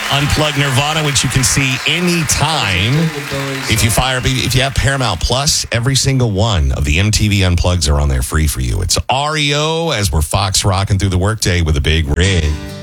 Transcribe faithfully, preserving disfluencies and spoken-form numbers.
Unplugged Nirvana, which you can see anytime. If you fire, if you have Paramount Plus, every single one of the M T V Unplugs are on there free for you. It's R E O as we're Fox rocking through the workday with a big rig.